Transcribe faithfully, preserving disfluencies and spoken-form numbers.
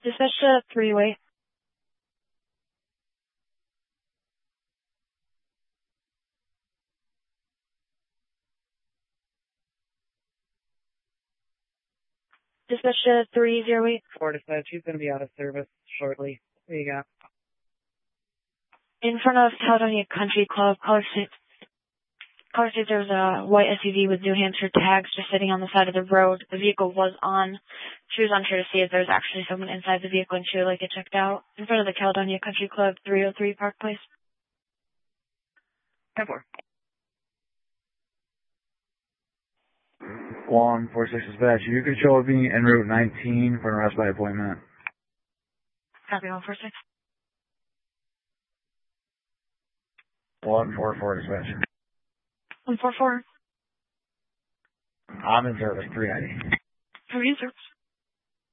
Dispatch to three-way. Dispatch to three zero eight. Four dispatch, he's going to be out of service shortly. There you go. In front of Caledonia Country Club, color suit. Color suit, there was a white S U V with New Hampshire tags just sitting on the side of the road. The vehicle was on. She was unsure to see if there was actually someone inside the vehicle and she would like it checked out. In front of the Caledonia Country Club, three oh three Park Place. ten four. One four six dispatch, you can show up being en route nineteen for an arrest by appointment. Copy one four six. One four four dispatch. one four four. I'm in service, three ninety. How are you, sir?